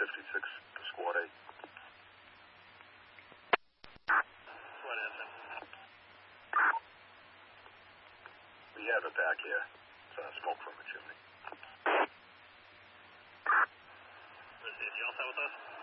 56 to Squad 8. Squad answer. We have it back here. It's smoke from the chimney. Is anything else out with us?